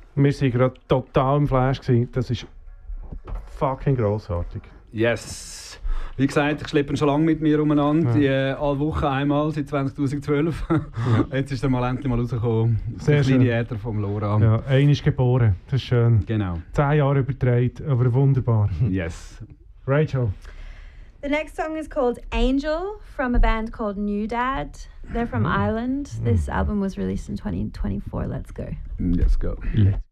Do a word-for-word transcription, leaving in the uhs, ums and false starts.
Wir waren gerade total im Flash gewesen. Das ist fucking grossartig. Yes! Wie gesagt, ich schleppe ihn schon lange mit mir umeinander. Ja. Die, äh, alle Wochen einmal, seit zweitausendzwölf. Ja. Jetzt ist er mal endlich mal rausgekommen. Sehr kleine schön. Äther vom Lora. Ja, einer ist geboren. Das ist schön. Genau. Zehn Jahre übertragen, aber wunderbar. Yes. Rachel. The next song is called Angel from a band called New Dad. They're from Ireland. This album was released in twenty twenty-four. Let's go. Let's go. Let's